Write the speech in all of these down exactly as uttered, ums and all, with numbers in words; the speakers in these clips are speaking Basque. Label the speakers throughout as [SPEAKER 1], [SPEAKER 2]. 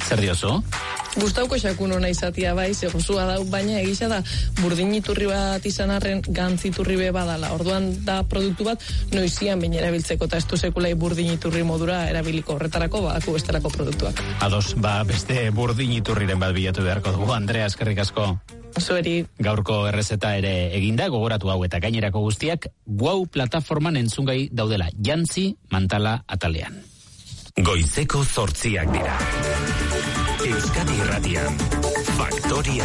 [SPEAKER 1] Zer diozu?
[SPEAKER 2] Gustauko xakun hona izatia bai, ze gozua dau, baina egisa da burdin iturri bat izan arren gantz iturri be badala. Orduan da produktu bat noizian baina erabiltzeko, eta ez du sekulai burdin iturri modura erabiliko horretarako, badaku bestelako produktuak.
[SPEAKER 1] Ados, ba, beste burdin iturriren bat bilatu beharko dugu. Andrea, eskerrik asko.
[SPEAKER 2] Zueri.
[SPEAKER 1] Gaurko errezeta ere eginda, gogoratu hau eta gainerako guztiak, Wow plataforman entzungai daudela, jantzi mantala atalean.
[SPEAKER 3] Goizeko zortziak dira. Euskadi Irratian, Faktoria.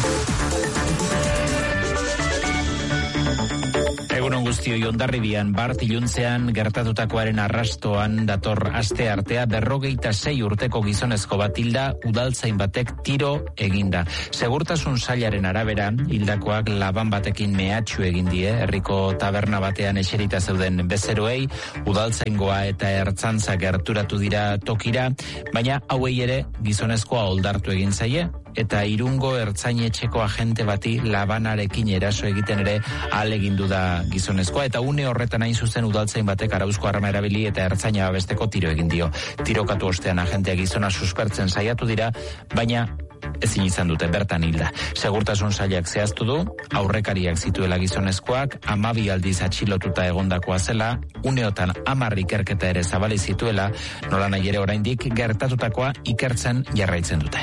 [SPEAKER 1] Egunon guztioi, Hondarribian bart iluntzean gertatutakoaren arrastoan dator aste artea berrogeita sei urteko gizonezko bat hilda udaltzain batek tiro eginda. Segurtasun sailaren arabera, hildakoak laban batekin mehatxu egin die, herriko taberna batean eserita zeuden bezeroei, udaltzaingoa eta ertzantza gerturatu dira tokira, baina hauei ere gizonezkoa oldartu egin zaie, eta Irungo ertzainetxeko agente bati labanarekin eraso egiten ere ahalegindu da gizonezkoa, eta une horretan hain zuzen udaltzain batek arauzko arma erabili eta ertzaina babesteko tiro egin dio. Tirokatu ostean agentea gizona suspertzen saiatu dira, baina ezin izan dute bertan hilda. Segurtasun sailak zehaztu du, aurrekariak zituela gizonezkoak, hamabi aldiz atxilotuta egondakoa zela, uneotan hamar ikerketa ere zabali zituela, nola nahi ere oraindik gertatutakoa ikertzen jarraitzen dute.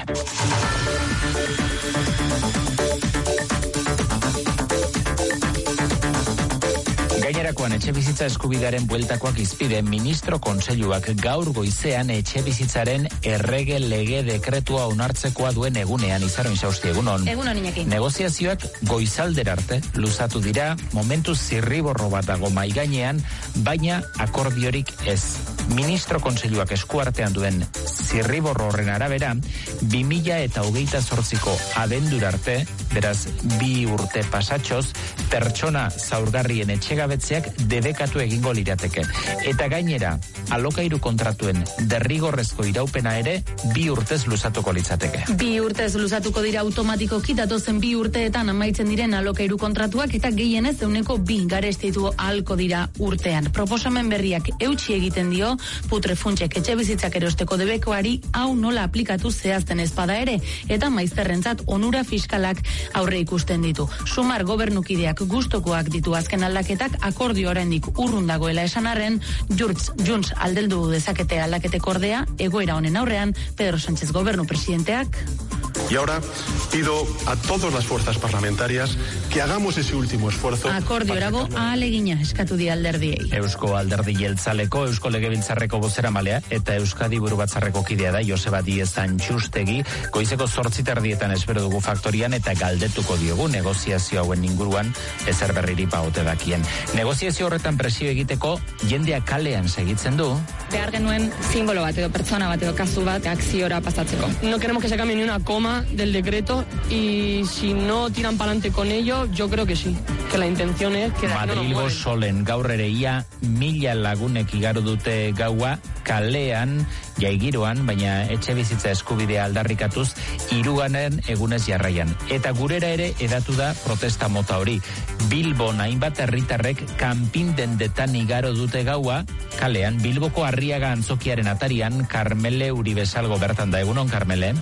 [SPEAKER 1] Gainerakoan etxebizitza eskubidearen bueltakoak izpide, ministro kontseiluak gaur goizean etxebizitzaren errege lege dekretua onartzekoa duen egunean. Izaroin Sausti, egunon.
[SPEAKER 4] Egunon, Iñaki.
[SPEAKER 1] Negoziazioak goizalder arte luzatu dira, momentu zirriborro bat dago maigainean, baina akordiorik ez. Ministro kontseiluak eskuartean duen zirriborro horren arabera, bi mila eta hogeita zortziko abendur arte, beraz bi urte pasatxoz, pertsona zaurgarrien etxegabetzeak debekatu egingo lirateke. Eta gainera, alokairu kontratuen derrigorrezko iraupena ere bi urtez luzatuko litzateke.
[SPEAKER 4] Bi urtez luzatuko dira automatikoki datozen bi urteetan amaitzen diren alokairu kontratuak eta gehienez euneko bi garestitu ahalko dira urtean. Proposamen berriak eutsi egiten dio putrefuntsek etxebizitzak erosteko debekoari hau nola aplikatu zehazten ezpada ere, eta maizterrentzat onura fiskalak aurre ikusten ditu. Sumar gobernukideak gustokoak ditu azken aldaketak, akordio oraindik urrun dagoela esan arren, Junts, Junts aldeldu dezakete aldaketeko ordea, egoera honen aurrean, Pedro Sánchez gobernu presidenteak.
[SPEAKER 5] Y ahora pido a todas las fuerzas parlamentarias que hagamos ese último esfuerzo.
[SPEAKER 4] Akordio erago ahalegina eskatu di alderdiei.
[SPEAKER 1] Eusko Alderdi Jeltzaleko, Eusko Legebiltzarreko bozeramalea eta Euskadi Burubatzarreko kidea da Joseba Díez Antxustegi, goizeko zortzi terdietan espero dugu Faktorian eta galdetuko diogu negoziazio hauen inguruan ezer berriri paote dakien. Negoziazio horretan presio egiteko jendea kalean segitzen du.
[SPEAKER 6] Behar genuen simbolo bat edo pertsona bat edo kasu bat akziora pasatzeko. No queremos que se cambie ni una coma del decreto y si no tiran para adelante con ello, yo creo que sí, que la intención es que
[SPEAKER 1] Madrilgo solen gaur ere ia mila lagunek igaro dute gaua kalean, jaigiroan, baina etxe bizitza eskubidea aldarrikatuz hiruganen egunez jarraian. Eta gurera ere edatu da protesta mota hori. Bilbon hainbat herritarrek kanpindendetan igaro dute gaua kalean, Bilboko Arriaga antzokiaren atarian, Karmele Uribesalgo bertan da. Egunon, Karmele?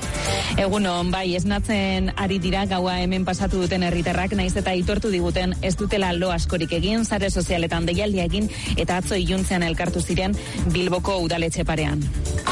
[SPEAKER 6] Egunon, bai, esnatzen ari dira gaua hemen pasatu duten herritarrak, naiz eta aitortu diguten ez dutela lo askorik egin, sare sozialetan deialdia egin eta atzo iluntzean elkartu ziren Bilboko udaletxe parean.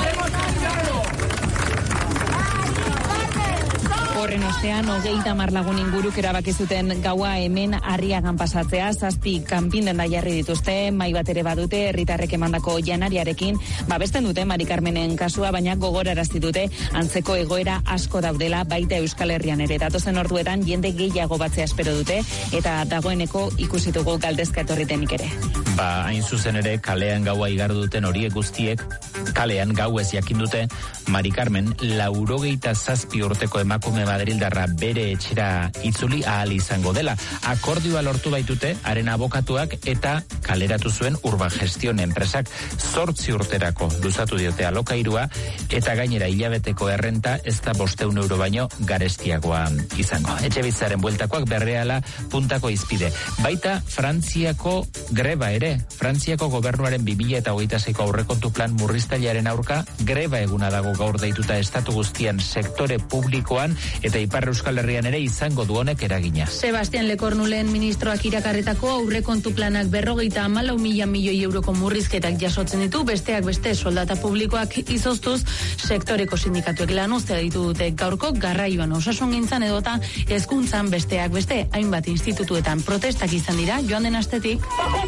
[SPEAKER 6] Horren ostean, hogeita hamar lagun inguruk erabaki zuten gaua hemen Arriagan pasatzea, zazpi kanpinden da jarri dituzte, mai bat ere badute, herritarrek emandako janariarekin, babesten dute Mari Carmenen kasua, baina gogorarazti dute antzeko egoera asko daudela baita Euskal Herrian ere. Datozen orduetan jende gehiago batzea espero dute, eta dagoeneko ikusi dugu galdezka etorritenik ere.
[SPEAKER 1] Ba, hain zuzen ere, kalean gaua igardu duten horiek guztiek, kalean gauez jakin dute Mari Carmen laurogeita zazpi urteko emakume madrildarra bere etxera itzuli ahal izango dela. Akordioa lortu baitute, haren abokatuak eta kaleratu zuen Urban Gestion enpresak zortzi urterako luzatu diote alokairua eta gainera hilabeteko errenta ez da bosteun euro baino garestiagoa izango. Etxebitzaren bueltakoak berreala puntako izpide. Baita Frantziako greba ere. Frantziako gobernuaren bi mila hogeita seiko aurrekontu plan murrizte uztailaren aurka greba eguna dago gaur deituta estatu guztian sektore publikoan eta Ipar Euskal Herrian ere izango du honek eragina.
[SPEAKER 4] Sebastian Lekornulen ministroak irakarretako aurrekontu planak berrogeita hamalau mila milioi euroko murrizketak jasotzen ditu, besteak beste soldata publikoak izoztuz, sektoreko sindikatuek lan uztea ditu dute gaurko garraioan osasungintzan edota hezkuntzan besteak beste hainbat institutuetan protestak izan dira joan den astetik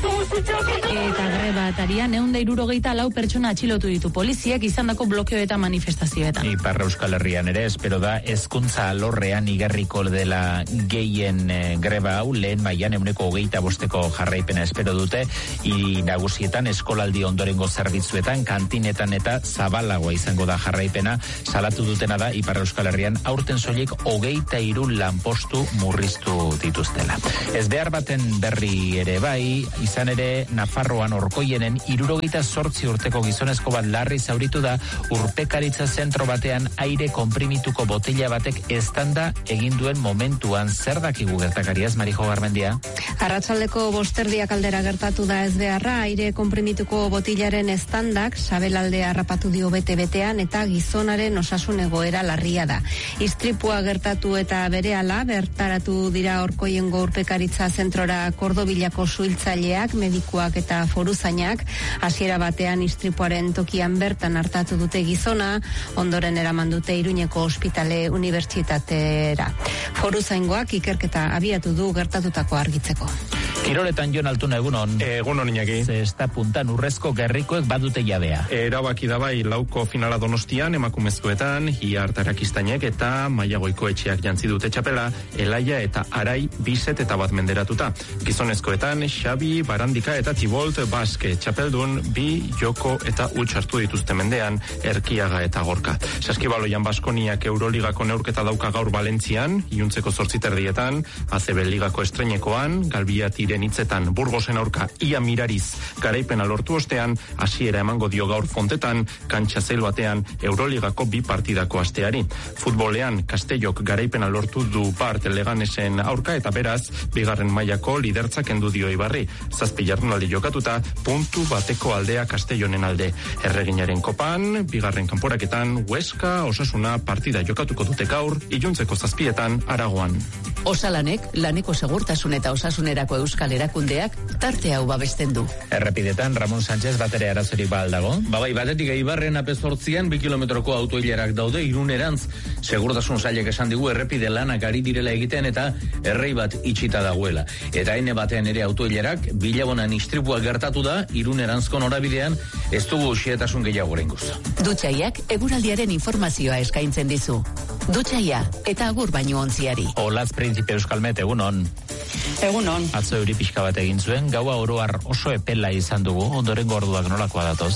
[SPEAKER 4] eta greba atarian ehun eta hirurogeita lau pertsona atxilotu ditu poliziak izandako blokeo eta manifestazioetan.
[SPEAKER 1] Ipar Euskal Herrian ere espero da hezkuntza alorrean igarriko dela gehien e, greba hau lehen mailan ehuneko hogeita bosteko jarraipena espero dute hiri nagusietan eskolaldi ondorengo zerbitzuetan kantinetan eta zabalagoa izango da jarraipena salatu dutena da Ipar Euskal Herrian aurten soilik hogeita hiru lanpostu murriztu dituztela. Ez behar baten berri ere bai, izan ere Nafarroan Orkoienen hirurogeita zortzi urteko gizonezko bat larri zauritu da urpekaritza zentro batean aire konprimituko botila batek eztanda egin duen momentuan. Zer dakigu gertakariaz, Marijo Garmendia?
[SPEAKER 7] Arratsaldeko bosterdiak aldera gertatu da ez beharra, aire konprimituko botilaren eztandak sabelalde harrapatu dio bete-betean eta gizonaren osasun egoera larria da. Istripua gertatu eta berehala bertaratu dira Orkoiengo urpekaritza zentrora Kordobilako suhiltzaileak, medikuak eta foruzainak. Hasiera batean istripuaren tokian bertan hartatu dute gizona, ondoren eraman dute Iruñeko ospitale unibertsitatera. Foruzaingoak ikerketa abiatu du gertatutako argitzeko.
[SPEAKER 1] Kiroletan Jon Altuna egunon.
[SPEAKER 5] Egunon Iñaki.
[SPEAKER 1] Ze esta puntan urrezko gerrikoek badute jabea.
[SPEAKER 5] Erabaki da bai lauko finala Donostian emakumezkoetan, ia hartarakistainek eta mailagoiko etxeak jantzi dute txapela, Elaia eta Arai biset eta bat menderatuta. Gizonezkoetan Xabi, Barandika eta Tibolt Baske txapeldun bi joko eta huts hartu dituzte mendean, Erkiaga eta Gorka. Saskibaloian Baskoniak Euroligako neurketa dauka gaur Valentzian, iluntzeko zortzi terdietan, A C B Ligako estreinekoan, Galbiatiren hitzetan Burgosen aurka ia mirariz garaipena lortu ostean, hasiera emango dio gaur Fontetan, kantxa zeil batean Euroligako bi partidako asteari. Futbolean Castellok garaipena lortu du Bart Leganesen aurka eta beraz, bigarren mailako lidertzak kendu dio Ibarri. Zazpi jardunaldi jokatuta, puntu bateko aldea Castellonen alde. Erreginaren kopan, bigarren kanporaketan, Huesca, Osasuna partida jokatuko dute gaur, iluntzeko zazpietan Aragoan.
[SPEAKER 8] Osalanek, laneko segurtasun eta osasunerako euskal erakundeak, tarte hau babesten du.
[SPEAKER 1] Errepidetan, Ramon Sánchez batere arazorik ba aldago?
[SPEAKER 9] Ba bai, batetik Eibarren apezortzian, bi kilometroko autoilerak daude Irunerantz. Segurtasun sailek esan digu errepide lanak ari direla egiten eta errei bat itxita dagoela. Eta ene batean ere autoilerak, Bilabonan istripua gertatu da, Irunerantzko norabidean, ez dugu xietasun gehiago oraingoz.
[SPEAKER 8] Dutxaiak eguraldiaren informazioa eskaintzen dizu. Dutxaia eta agur baino ontziari.
[SPEAKER 1] Olaz Príncipe Euskalmet, egunon.
[SPEAKER 2] Egunon.
[SPEAKER 1] Atzo euri pixka bat egin zuen, gaua oroar oso epela izan dugu, ondorengo orduak nolakoa datoz?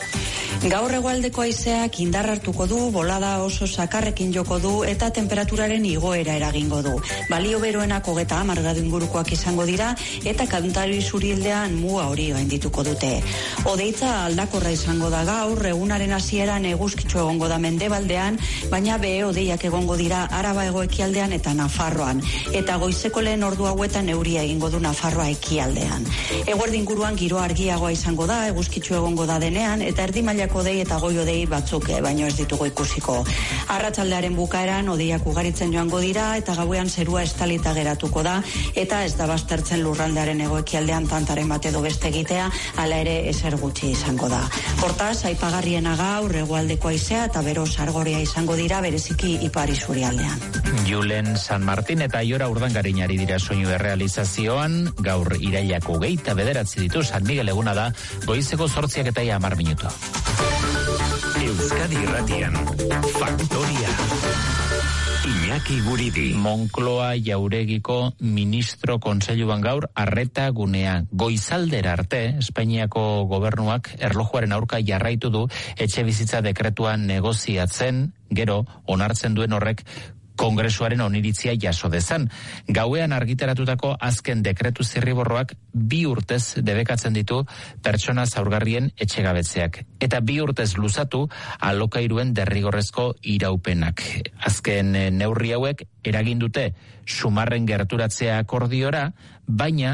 [SPEAKER 10] Gaur hegoaldeko haizeak indar hartuko du, bolada oso sakarrekin joko du eta temperaturaren igoera eragingo du. Balio beroenak hogeta hamar gradu ingurukoak izango dira eta Kantari Zurialdean muga hori gaindituko dute. Odeitza aldakorra izango da gaur, egunaren hasieran eguzkitxo egongo da mendebaldean, baina behe odeiak egongo dira Araba hego-ekialdean eta Nafarroan. Eta goizeko lehen ordu hauetan euria egingo du Nafarroa ekialdean. Eguerdi inguruan giro argiagoa izango da, eguzkitxo egongo da denean, eta erdi mailako odei eta goi odei batzuk, baino ez ditugu ikusiko. Arratsaldearen bukaeran odeiak ugaritzen joango dira eta gauean zerua estalita geratuko da eta ez da baztertzen lurraldearen hegoekialdean tantaren bat edo beste egitea, hala ere ezer gutxi izango da. Hortaz, aipagarriena gaur hegoaldeko haizea eta bero sargoria izango dira bereziki Ipar Isurialdean.
[SPEAKER 1] Julen San Martin eta Iora Urdangarinari dira soinu errealizazioan, gaur irailak hogeita bederatzi ditu, San Miguel eguna da, goizeko zortziak eta hamar minutu.
[SPEAKER 3] Euskadi Irratian, Faktoria. Iñaki Guridi.
[SPEAKER 1] Moncloa Jauregiko ministro kontseiluan gaur arreta gunea. Goizaldera arte, Espainiako gobernuak erlojuaren aurka jarraitu du etxe bizitza dekretuan negoziatzen, gero onartzen duen horrek Kongresuaren oniritzia jaso dezan. Gauean argitaratutako azken dekretu zirriborroak bi urtez debekatzen ditu pertsona zaurgarrien etxegabetzeak. Eta bi urtez luzatu alokairuen derrigorrezko iraupenak. Azken neurri hauek eragin dute sumarren gerturatzea akordiora, baina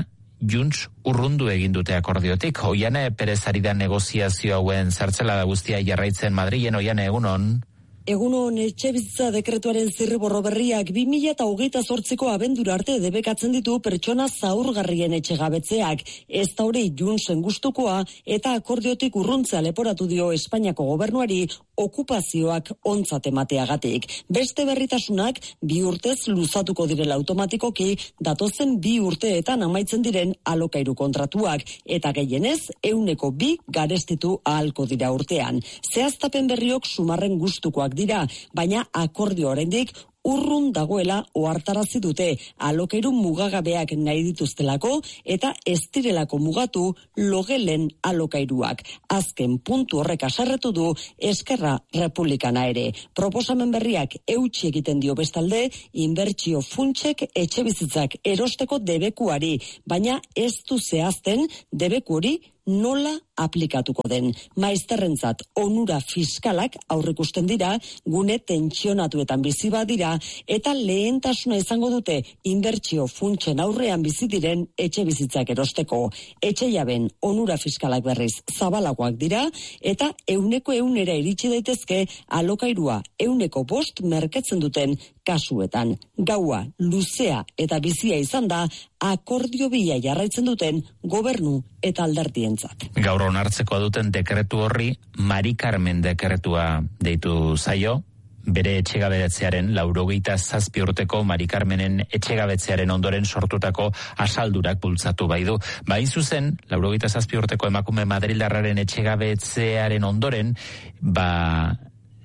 [SPEAKER 1] Junts urrundu egin dute akordiotik. Oiane Perez ari da negoziazio hauen zertzela da guztia jarraitzen Madrilen. Oiane, egunon.
[SPEAKER 11] Egunon, etxebizitza dekretuaren zirriborro berriak bi mila hogeita zortziko abendura arte debekatzen ditu pertsona zaurgarrien etxegabetzeak. Ez da hori Juntzen gustukoa eta akordiotik urruntzea leporatu dio Espainiako gobernuari okupazioak ontzat emateagatik. Beste berritasunak bi urtez luzatuko direla automatikoki datozen bi urteetan amaitzen diren alokairu kontratuak eta gehienez ehuneko bi garestitu ahalko dira urtean. Zehaztapen berriok sumarren gustukoak dira, baina akordio oraindik urrun dagoela ohartarazi dute alokairu mugagabeak nahi dituztelako eta ez direlako mugatu logelen alokairuak. Azken puntu horrek haserretu du Eskerra Republikana ere. Proposamen berriak eutsi egiten dio bestalde inbertsio funtsek etxebizitzak erosteko debekuari, baina ez du zehazten debeku hori nola aplikatuko den. Maizterrentzat onura fiskalak aurrikusten dira, gune tentsionatuetan bizi badira eta lehentasuna izango dute inbertsio funtsen aurrean bizi diren etxe bizitzak erosteko. Etxe jaben onura fiskalak berriz zabalagoak dira eta euneko eunera iritsi daitezke alokairua euneko bost merketzen duten kasuetan. Gaua, luzea eta bizia izan da akordio bila jarraitzen duten gobernu eta alderdientzat.
[SPEAKER 1] Gaur onartzeko duten dekretu horri Mari Carmen dekretua deitu zaio. Bere etxegabetzearen laurogeita zazpi urteko Mari Carmenen etxegabetzearen ondoren sortutako asaldurak bultzatu bai du. Bain zuzen, laurogeita zazpi urteko emakume madrildarraren etxegabetzearen ondoren, ba,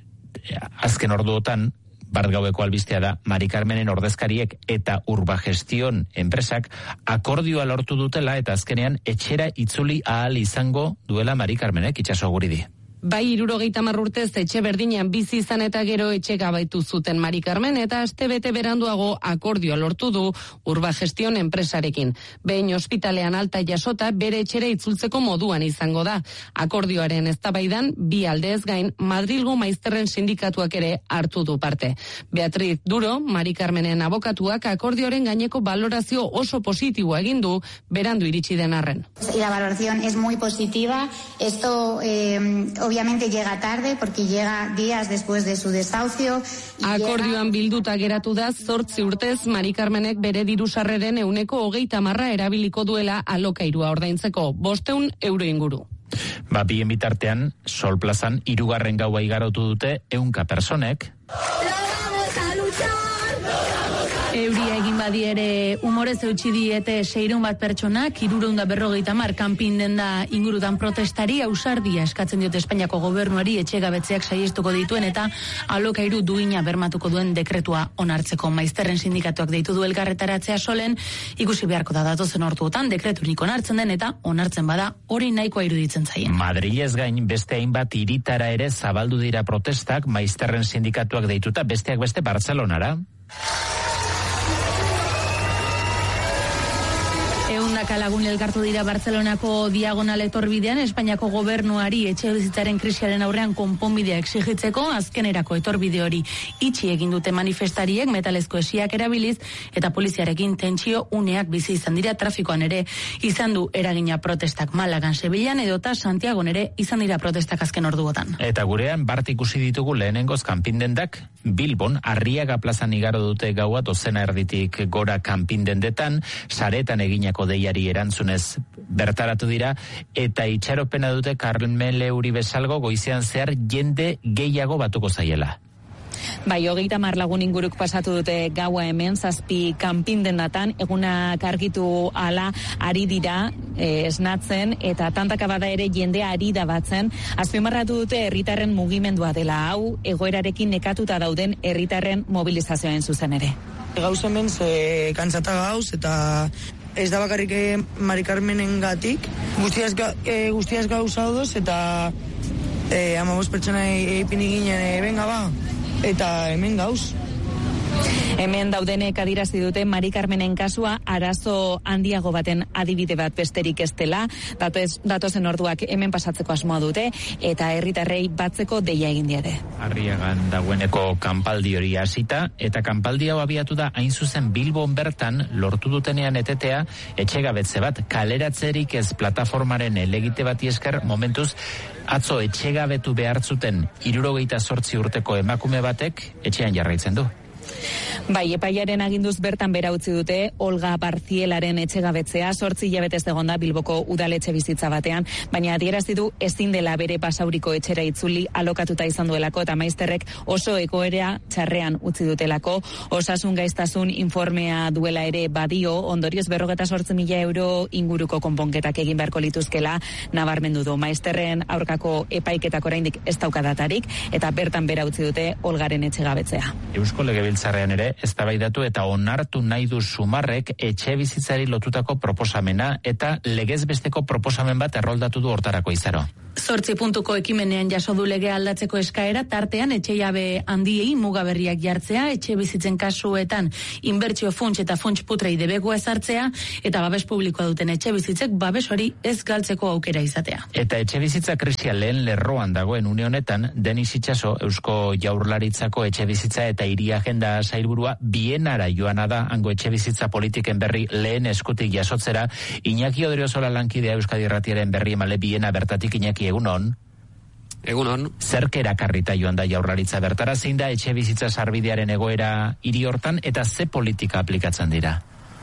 [SPEAKER 1] azken orduotan, bart gaueko albistea da, Mari Carmenen ordezkariek eta Urbagestion enpresak akordioa lortu dutela eta azkenean etxera itzuli ahal izango duela Mari Carmenek, Itxaso Guridi.
[SPEAKER 12] Bai, hirurogeita hamar urtez etxe berdinean bizi izan eta gero etxe gabaitu zuten Mari Carmen eta astebete beranduago akordioa lortu du Urbagestion enpresarekin. Behin ospitalean alta jasota bere etxera itzultzeko moduan izango da. Akordioaren eztabaidan bi aldez gain Madrilgo maizterren sindikatuak ere hartu du parte. Beatriz Duro, Mari Carmenen abokatuak akordioaren gaineko valorazio oso positiboa egin du berandu iritsi den arren.
[SPEAKER 13] La valoración es muy positiva. Esto eh, obviamente llega tarde porque llega días después de su desahucio.
[SPEAKER 12] Akordioan bilduta geratu da zortzi urtez Mari Carmenek bere diru sarreren ehuneko hogeita hamarra erabiliko duela alokairua ordaintzeko, bosteun euro inguru.
[SPEAKER 1] Ba, bien bitartean, Sol Plazan hirugarren gaua igarotu dute ehunka personek.
[SPEAKER 4] Euria egin badi ere humorez eutsi diete seiehun bat pertsonak, hirurehun eta berrogeita hamar kanpin denda ingurutan protestari ausardia eskatzen diote Espainiako gobernuari etxegabetzeak saihestuko dituen eta alokairu duina bermatuko duen dekretua onartzeko. Maizterren sindikatuak deitu du elkarretaratzea Solen, ikusi beharko da datozen orduotan dekreturik onartzen den eta onartzen bada hori nahikoa iruditzen zaie.
[SPEAKER 1] Madrilez gain beste hainbat hiritara ere zabaldu dira protestak Maizterren sindikatuak deituta, besteak beste Bartzelonara.
[SPEAKER 4] Ehundaka lagun elkartu dira Bartzelonako diagonal etorbidean Espainiako gobernuari etxebizitzaren krisiaren aurrean konponbidea exigitzeko. Azkenerako etorbide hori itxi egin dute manifestariek metalezko esiak erabiliz eta poliziarekin tentsio uneak bizi izan dira. Trafikoan ere izan du eragina protestak. Malagan, Sevillan edota Santiagon ere izan dira protestak azken orduotan.
[SPEAKER 1] Eta gurean Bart ikusi ditugu lehenengoz kanpindendak. Bilbon Arriaga plazan igaro dute gaua dozena erditik gora kanpindendetan, saretan eginako deiari erantzunez bertaratu dira eta itxaropena dute Carmele Uribe Salgo goizean zehar jende gehiago batuko zaiela.
[SPEAKER 6] Bai, hogeita hamar lagun inguruk pasatu dute gaua hemen, zazpi kanpindendatan, egunak argitu ala ari dira e, esnatzen, eta tantaka bada ere jendea ari da batzen. Azpimarratu dute herritarren mugimendua dela hau, egoerarekin nekatuta dauden herritarren mobilizazioen zuzen ere.
[SPEAKER 14] Gauz hemen ze kantzata gauz, eta ez da bakarrik Mari Carmenen gatik, guztiaz, ga, e, guztiaz gauza odoz, eta e, amabos pertsona eipin ginen, e, benga ba, eta hemen gauz.
[SPEAKER 6] Hemen daudenek adirazi dute Mari Carmenen kasua arazo handiago baten adibide bat besterik ez dela, datoz, datozen orduak hemen pasatzeko asmoa dute, eta herritarrei batzeko deia egin diete.
[SPEAKER 1] Arriagan dagoeneko kanpaldi hori hasita, eta kanpaldi hau abiatu da hain zuzen Bilbon bertan lortu dutenean etetea etxegabetze bat, kaleratzerik ez plataformaren elegite bati esker momentuz atzo etxegabetu behartzuten hirurogeita zortzi urteko emakume batek etxean jarraitzen du.
[SPEAKER 6] Bai, epaiaren aginduz bertan bera utzi dute Olga Barzielaren etxegabetzea, zortzi hilabetez egonda Bilboko udaletxe bizitza batean, baina adierazi du ezin dela bere basauriko etxera itzuli alokatuta izan duelako, eta maizterrek oso egoera txarrean utzi dutelako. Osasun gaiztasun informea duela ere badio, ondorioz berrogeta zortzi mila euro inguruko konponketak egin beharko lituzkela nabarmendu du. Maizterren aurkako epaiketak oraindik ez dauka datarik, eta bertan bera utzi dute Olgaren etxegabetzea.
[SPEAKER 1] Eusko Legebiltzarrean ere eztabaidatu eta onartu nahi du Sumarrek etxe bizitzari lotutako proposamena, eta legez besteko proposamen bat erroldatu du hortarako izaro.
[SPEAKER 4] Zortzi puntuko ekimenean jaso du legea aldatzeko eskaera, tartean etxe jabe handiei mugaberriak jartzea, etxe bizitzen kasuetan inbertsio funts eta funts putrei debekua ezartzea, eta babes publikoa duten etxe bizitzek babes hori ez galtzeko aukera izatea.
[SPEAKER 1] Eta etxe bizitza krisia lehen lerroan dagoen une honetan, Denis Itxaso, Eusko Jaurlaritzako etxe bizitza eta hiri agenda sailburua, bienara joana da hango etxe bizitza politiken berri lehen eskutik jasotzera. Iñaki Odriozola lankidea Euskadi Irratiaren berri emale biena bertatik. Iñaki, egunon.
[SPEAKER 15] Egunon.
[SPEAKER 1] Zerk erakarrita joan da Jaurlaritza bertara, zein da etxe bizitza sarbidearen egoera hiri hortan, eta ze politika aplikatzen dira?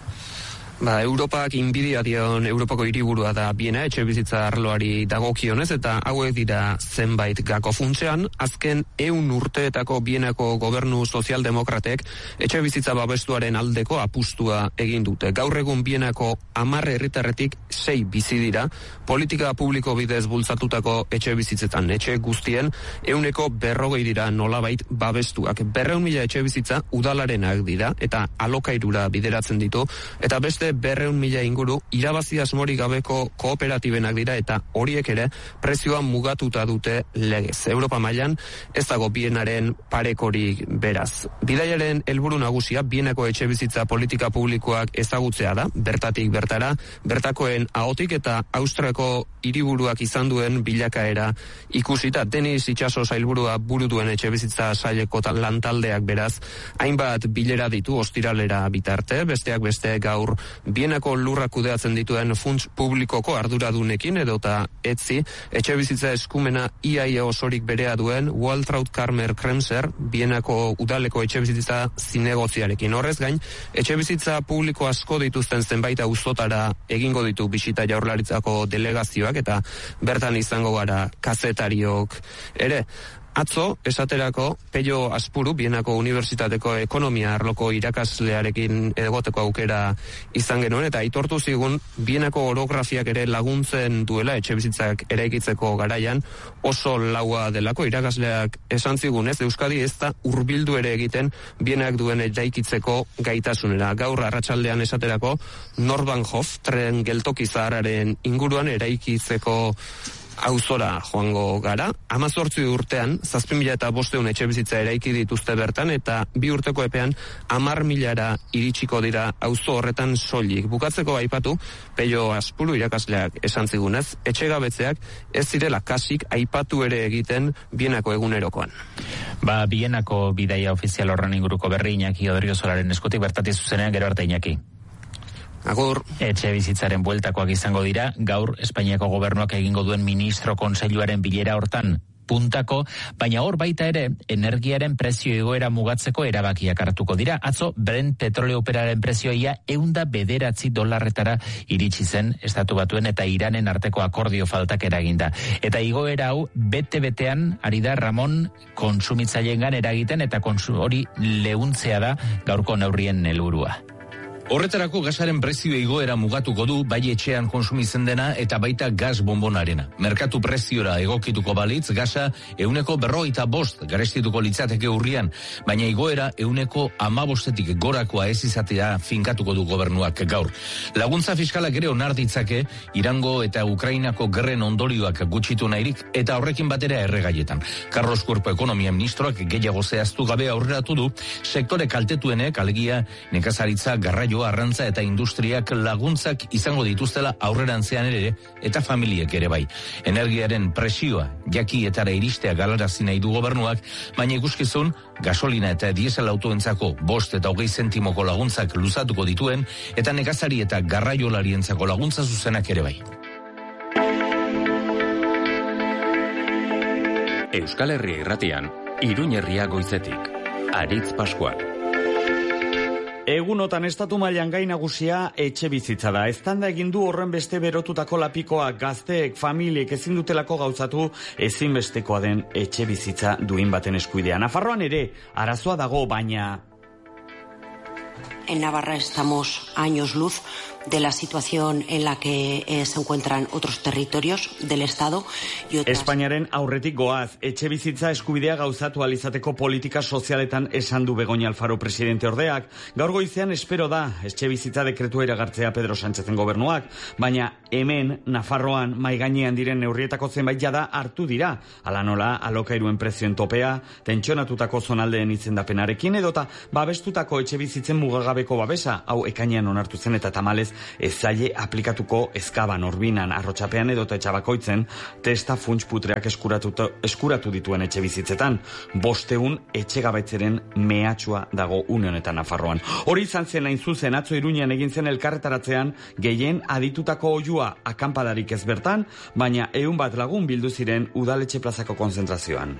[SPEAKER 15] Ba, Europak inbidia dion Europako hiriburua da biena etxe bizitza arloari dagokionez, eta hauek dira zenbait gako funtsean. Azken ehun urteetako bienako gobernu sozialdemokratek etxe bizitza babestuaren aldeko apustua egin dute. Gaur egun bienako hamar herritarretik sei bizi dira politika publiko bidez bultzatutako etxe bizitzetan. Etxe guztien ehuneko berrogei dira nolabait babestuak. Berreun mila etxe bizitza udalarenak dira eta alokairura bideratzen ditu, eta beste berreun mila inguru irabazi asmorik gabeko kooperatibenak dira, eta horiek ere prezioa mugatuta dute legez. Europa mailan ez dago bienaren parekorik beraz. Bidaiaren helburu nagusia bienako etxe bizitza politika publikoak ezagutzea da, bertatik bertara, bertakoen ahotik eta Austriako hiriburuak izan duen bilakaera ikusita. Denis Itxaso sailburua buru duen etxe bizitza saileko lantaldeak beraz hainbat bilera ditu ostiralera bitarte, besteak beste gaur bienako lurrak kudeatzen dituen funts publikoko arduradunekin edota etzi, etxe bizitza eskumena iaia osorik berea duen Waltraud Karmer Kremser, bienako udaleko etxe bizitza zinegoziarekin. Horrez gain, etxe bizitza publiko asko dituzten zenbait auzotara egingo ditu bisita Jaurlaritzako delegazioak, eta bertan izango gara kazetariok ere. Atzo, esaterako, Pello Aspuru, bienako unibertsitateko ekonomia arloko irakaslearekin egoteko aukera izan genuen, eta aitortu zigun bienako orografiak ere laguntzen duela etxe bizitzak eraikitzeko garaian oso laua delako. Irakasleak esan zigunez, Euskadi ez da hurbildu ere egiten bienak duen eraikitzeko gaitasunera. Gaur arratsaldean esaterako, Nordbahnhof tren geltoki zaharraren inguruan eraikitzeko auzora joango gara. Hamazortzi urtean, zazpi mila eta bosteun etxe bizitza eraiki dituzte bertan, eta bi urteko epean hamar milara iritsiko dira auzo horretan soilik. Bukatzeko aipatu, Pello Aspuru irakasleak esan zigunez, etxegabetzeak ez zirela kasik aipatu ere egiten bienako egunerokoan.
[SPEAKER 1] Ba, bienako bidaia ofizial horren inguruko berri Iñaki Odriozolaren eskutik bertatik zuzenean, gero arte Iñaki.
[SPEAKER 15] Agur.
[SPEAKER 1] Etxe bizitzaren bueltakoak izango dira, gaur Espainiako gobernuak egingo duen ministro kontseiluaren bilera hortan puntako, baina hor baita ere energiaren prezio igoera mugatzeko erabakiak hartuko dira. Atzo Brent petroleo operaren prezioia eunda bederatzi dolarretara iritsi zen Estatu Batuen eta Iranen arteko akordio faltak eraginda. Eta igoera hau bete-betean ari da Ramon kontsumitzaileen eragiten, eta hori leuntzea da gaurko neurrien helburua.
[SPEAKER 9] Horretarako gasaren prezio igoera mugatuko du bai etxean konsumitzen dena eta baita gas bonbonarena. Merkatu preziora egokituko balitz gasa euneko berrogeita bost garestituko litzateke urrian, baina igoera euneko amabostetik gorakoa ez izatea finkatuko du gobernuak gaur. Laguntza fiskalak ere onar ditzake Irango eta Ukrainako gerren ondorioak gutxitu nahirik eta horrekin batera erregaietan. Carlos Cuerpo ekonomia ministroak gehiago zehaztu gabe aurreratu du sektore kaltetuenek alegia nekazaritza, garraio, arrantza eta industriak laguntzak izango dituztela aurrerantzean ere eta familiek ere bai. Energiaren presioa jakietara iristea galarazi nahi du gobernuak, baina ikuskizun gasolina eta diesel autoentzako bost eta hogei zentimoko laguntzak luzatuko dituen eta nekazari eta garraiolarientzako laguntza zuzenak ere bai.
[SPEAKER 3] Euskal Herria irratian, Iruña Herria goizetik. Aritz Pascual.
[SPEAKER 16] Egunotan estatu mailan gai nagusia etxe bizitza da. Eztanda egin du horren beste berotutako lapikoa gazteek, familiek ezin dutelako gauzatu ezinbestekoa den etxe bizitza duin baten eskuidea. Nafarroan ere arazoa dago, baina...
[SPEAKER 17] En Navarra estamos años luz de la situación en la que eh, se encuentran otros territorios del Estado. Y otras...
[SPEAKER 16] Espainiaren aurretik goaz, etxe bizitza eskubidea gauzatu alizateko politika sozialetan esan du Begoña Alfaro presidente ordeak. Gaur goizean espero da etxe bizitza dekretua iragartzea Pedro Sánchezen gobernuak, baina hemen Nafarroan maigainean diren neurrietako zenbait jada hartu dira. Hala nola, alokairuen prezioen topea, tentsionatutako zonaldeen izendapenarekin edota babestutako etxe bizitzen mugagabeko babesa, hau ekainean onartu zen eta tamalez ez zaie aplikatuko Ezkaban, Orbinan, Arrotxapean edota Etxabakoitzen testa funts putreak eskuratu dituen etxe bizitzetan. Bosteun etxegabaitzeren mehatxua dago une honetan Nafarroan. Hori izan zen hain zuzen atzo Iruñan egin zen elkarretaratzean gehien aditutako oihua akanpadarik ez bertan, baina ehun bat lagun bildu ziren udaletxe plazako konzentrazioan.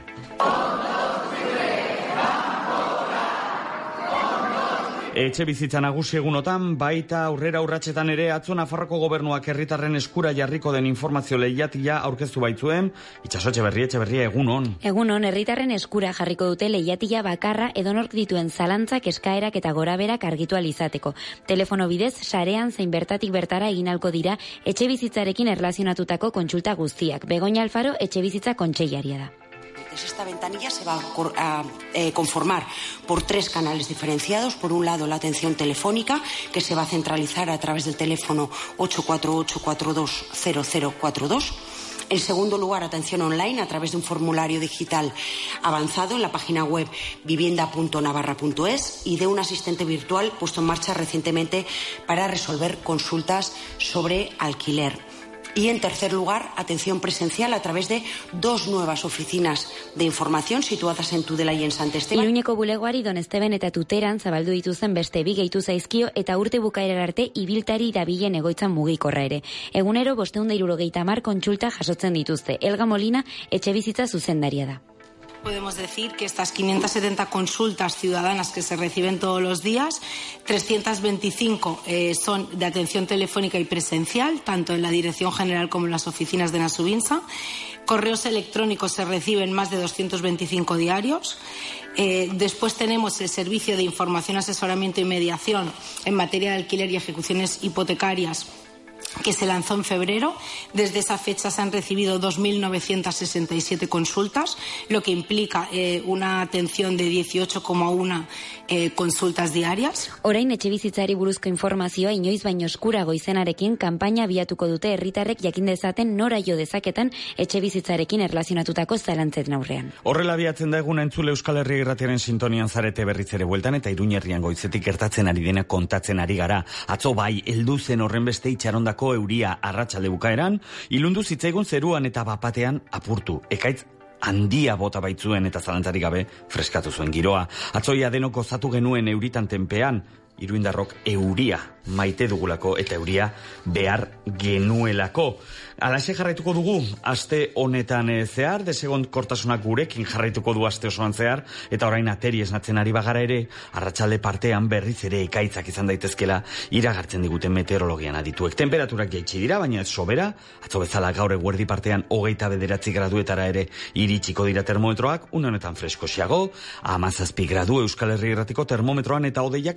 [SPEAKER 16] Etxe bizitza nagusi egunotan, baita aurrera urratsetan ere atzo Nafarroko gobernuak herritarren eskura jarriko den informazio lehiatia aurkeztu baitzuen. Itxaso Etxeberria, Etxeberria, egunon.
[SPEAKER 18] Egunon, herritarren eskura jarriko dute lehiatia bakarra edonork dituen zalantzak, eskaerak eta goraberak argitu alizateko. Telefono bidez, sarean zein bertatik bertara egin ahalko dira etxe bizitzarekin erlazionatutako kontsulta guztiak. Begoña Alfaro etxe bizitza kontseilaria da.
[SPEAKER 17] Esta ventanilla se va a eh, conformar por tres canales diferenciados. Por un lado, la atención telefónica, que se va a centralizar a través del teléfono ocho cuatro ocho, cuatro dos cero cero cuatro dos. En segundo lugar, atención online a través de un formulario digital avanzado en la página web vivienda punto navarra punto es y de un asistente virtual puesto en marcha recientemente para resolver consultas sobre alquiler. Y en tercer lugar, atención presencial a través de dos nuevas oficinas de información situadas en Tudela y en Sant Esteban.
[SPEAKER 18] Iruñeko bulegoari Don Esteban eta Tuteran zabaldu dituzen beste bi gehitu zaizkio eta urte bukaera arte ibiltari dabilen egoitzan mugikorra ere. Egunero bosteun da hirurogeita hamar kontsulta jasotzen dituzte. Elga Molina etxebizitza zuzendaria da.
[SPEAKER 19] Podemos decir que estas quinientas setenta consultas ciudadanas que se reciben todos los días, trescientas veinticinco eh, son de atención telefónica y presencial, tanto en la Dirección General como en las oficinas de Nasubinsa. Correos electrónicos se reciben más de doscientos veinticinco diarios. Eh, después tenemos el servicio de información, asesoramiento y mediación en materia de alquiler y ejecuciones hipotecarias, que se lanzó en febrero. Desde esa fecha se han recibido dos mil novecientas sesenta y siete consultas, lo que implica eh, una atención de dieciocho coma uno eh, consultas diarias.
[SPEAKER 18] Orain etxebizitzari buruzko informazioa inoiz baino eskurago izenarekin kanpaina abiatuko dute herritarrek jakin dezaten nora jo dezaketan etxebizitzarekin erlazionatutako zalantzen aurrean.
[SPEAKER 16] Horrela abiatzen da egun entzule Euskal Herria irratiaren sintonian zarete berriz ere bueltan eta Iruña Herrian goizetik gertatzen ari dena kontatzen ari gara. Atzo bai, heldu zen horren beste itxarondako euria arratsalde bukaeran, ilundu zitzaigun zeruan eta bapatean apurtu. Ekaitz handia bota baitzuen eta zalantzarik gabe freskatu zuen giroa. Atzoia denok gozatu genuen euritan tenpean, iruindarrok euria maite dugulako eta euria behar genuelako. Alaxe jarraituko dugu, aste honetan zehar, desegont kortasunak gurekin jarraituko du aste osoan zehar, eta orain ateri esnatzen ari bagara ere, arratsalde partean berriz ere ekaitzak izan daitezkela iragartzen diguten meteorologian adituek. Temperaturak jaitsi dira, baina ez sobera, atzo bezala gaur eguerdi partean hogeita bederatzi graduetara ere iritsiko dira termometroak, une honetan freskosiago, hamazazpi gradu Euskal Herria irratiko termometroan eta hodeiak nagusi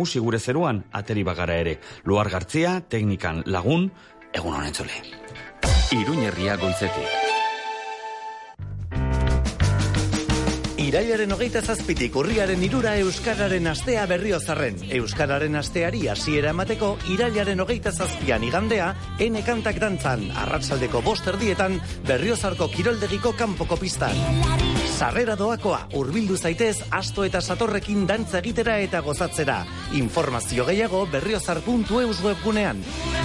[SPEAKER 16] ikusi gure zeruan, ateri bagara ere. Luar Gartzia, teknikan lagun, egun honen zule.
[SPEAKER 3] Iruñerria goizetik.
[SPEAKER 20] Irailaren hogeita zazpitik urriaren irura Euskararen astea Berriozarren. Euskararen asteari hasiera emateko irailaren hogeita zazpian igandea, ene kantak dantzan, arratsaldeko bost erdietan, Berriozarko kiroldegiko kanpoko pistan. Sarrera doakoa, hurbildu zaitez, asto eta satorrekin dantza egitera eta gozatzera. Informazio gehiago berriozar puntu eus webgunean.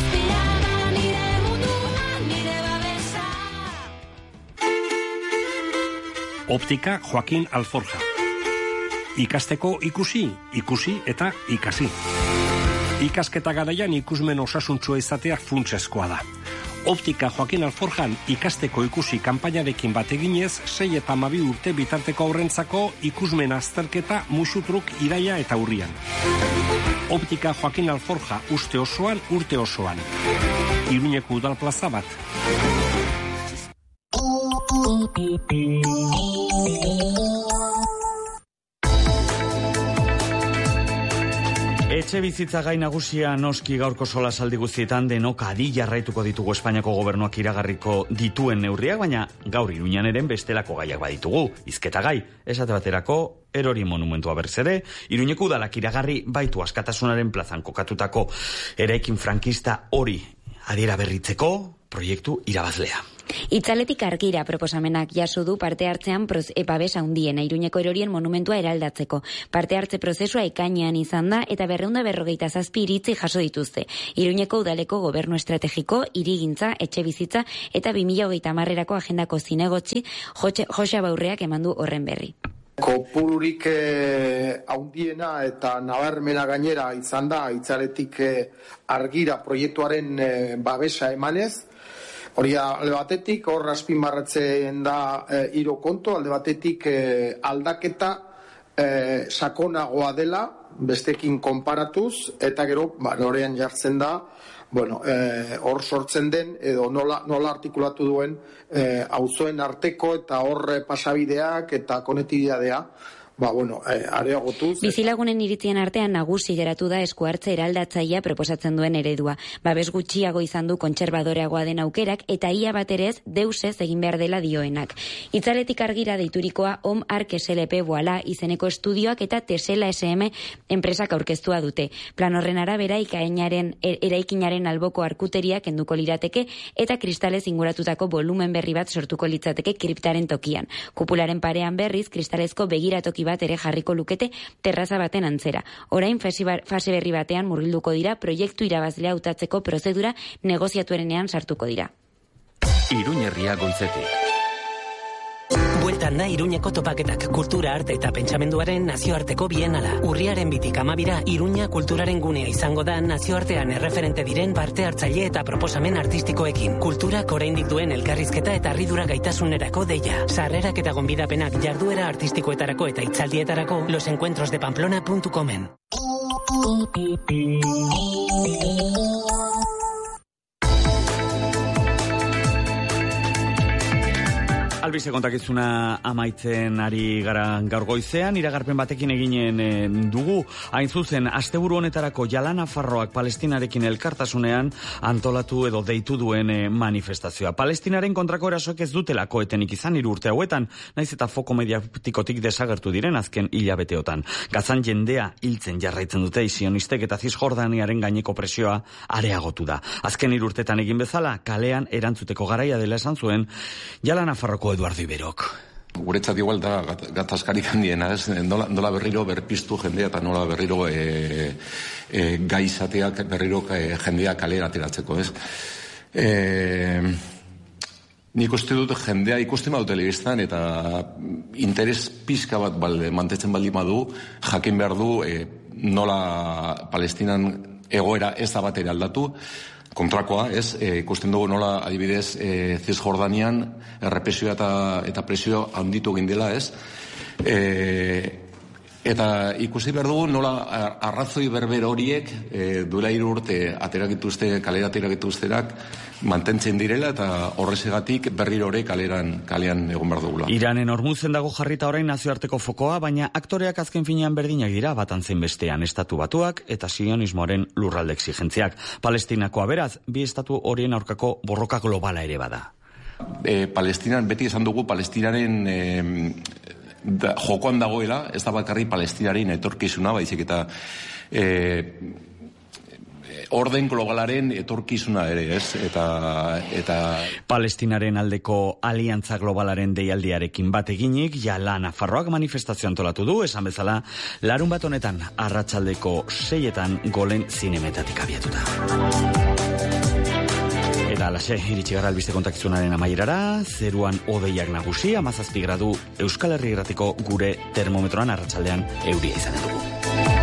[SPEAKER 21] Optika Joaquin Alforja. Ikasteko ikusi, ikusi eta ikasi. Ikasketa garaian ikusmen osasuntsua izatea funtsezkoa da. Optika Joaquin Alforjan ikasteko ikusi kanpainarekin bat eginez, sei eta hamabi urte bitarteko aurrentzako ikusmen azterketa musutruk iraia eta urrian. Optika Joaquin Alforja uste osoan, urte osoan. Iruñeko udal plaza bat.
[SPEAKER 16] Etxe bizitza gai nagusia noski gaurko solasaldi guztietan denok adi jarraituko ditugu Espainiako gobernuak iragarriko dituen neurriak, baina gaur Iruñan eren bestelako gaiak baditugu. Hizketa gai, esate baterako erori monumentua berriz ere, Iruñeko udalak iragarri baitu Askatasunaren plazan kokatutako eraikin frankista hori adiera berritzeko proiektu irabazlea.
[SPEAKER 18] Itzaletik argira proposamenak jaso du parte hartzean babes handiena Iruñeko erorien monumentua eraldatzeko. Parte hartze prozesua ekainean izan da eta berreunda berrogeita zazpi iritzi jaso dituzte. Iruñeko udaleko gobernu estrategiko, hirigintza, etxe bizitza eta bi mila hogeita hamarrerako agendako zinegotzi Jose Abaurreak emandu horren berri.
[SPEAKER 22] Kopururik eh, handiena eta nabarmena gainera izan da itzaletik eh, argira proiektuaren eh, babesa emanez. Hori alde batetik, hor azpimarratzen da e, hiru kontu, alde batetik e, aldaketa e, sakonagoa dela, bestekin konparatuz, eta gero, ba, norean jartzen da, bueno, e, hor sortzen den, edo nola, nola artikulatu duen, e, auzoen arteko eta hor pasabideak eta konektibidadea, ba, bueno, eh, areagotuz.
[SPEAKER 18] Bizilagunen iritzien artean nagusi geratu da esku hartze eraldatzailea proposatzen duen eredua. Babes gutxiago izan du kontserbadoreagoa den aukerak eta ia baterez deusez egin behar dela dioenak. Itzaletik argira deiturikoa Om Ark S L P Boala izeneko estudioak eta Tesela S M enpresak aurkeztua dute. Plan horren arabera ikainaren eraikinaren alboko arkuteriak kenduko lirateke eta kristalez inguratutako volumen berri bat sortuko litzateke kriptaren tokian. Kupularen parean berriz kristalezko begiratoki bat ere jarriko lukete terraza baten antzera. Orain fase berri batean murgilduko dira, proiektu irabazlea hautatzeko prozedura negoziatuenean sartuko dira.
[SPEAKER 3] Iruñerria goizetik.
[SPEAKER 23] Bueltan da Iruñeko topaketak, kultura, arte eta pentsamenduaren nazioarteko bienala. Urriaren bitik amabira, Iruña kulturaren gunea izango da nazioartean erreferente diren parte hartzaile eta proposamen artistikoekin. Kulturak oraindik duen elkarrizketa eta harridura gaitasunerako deia. Sarrerak eta gonbidapenak jarduera artistikoetarako eta hitzaldietarako losencuentrosdepamplona puntu comen.
[SPEAKER 16] Albize kontakizuna amaitzen ari gara gaur goizean, iragarpen batekin eginen e, dugu, hain zuzen, asteburu honetarako Jala Nafarroak Palestinarekin elkartasunean antolatu edo deitu duen e, manifestazioa. Palestinaren kontrako erasoek ez dutelako etenik izan hiru urte hauetan, naiz eta foko mediatikotik desagertu diren azken hilabeteotan. Gazan jendea hiltzen jarraitzen dute sionistek eta Zisjordaniaren gaineko presioa areagotu da. Azken hiru urtetan egin bezala, kalean erantzuteko garaia dela esan zuen Jala Nafarroko Eduardo Iberok.
[SPEAKER 24] Guretzat igual da gatazkarik handiena, ez? Nola, nola berriro berpiztu jendea eta nola berriro e, e, gai izateak berriro e, jendea kalera ateratzeko, ez? E, nik uste dut jendea ikusten badu telebistan eta interes pizka bat balde, mantetzen baldin badu, jakin behar du e, nola Palestinan egoera ez da bat ere aldatu, kontrakoa, ez, e, ikusten dugu nola adibidez e, Zisjordanian errepresioa eta, eta presio handitu egin dela, ez, e, Eta ikusi behar dugu nola arrazoi berber horiek e, duela hiru urte aterakituzte, kalera aterakituzterak mantentzen direla eta horrezegatik berriro ere kaleran, kalean egon behar dugula.
[SPEAKER 16] Iranen Hormuzen dago jarrita orain nazioarteko fokoa, baina aktoreak azken finean berdinak dira batan zein bestean estatu batuak eta sionismoaren lurralde exigentziak. Palestinakoa beraz, bi estatu horien aurkako borroka globala ere bada.
[SPEAKER 24] E, Palestinan, beti esan dugu, Palestinaren e, da, jokoan dagoela, ez da bakarri Palestinaren etorkizuna, baizik eta e, orden globalaren etorkizuna ere, ez? Eta, eta...
[SPEAKER 16] Palestinaren aldeko aliantza globalaren deialdiarekin bat eginik, ja Nafarroak manifestazio antolatu du, esan bezala, larun bat honetan, arratsaldeko seietan golen zinemetatik abiatuta. Eta alaxe, iritsi gara albiste kontakizunaren amaierara, zeruan odeiak nagusi, hamazazpi gradu Euskal Herri Irratiko gure termometroan arratsaldean euria izanen dugu.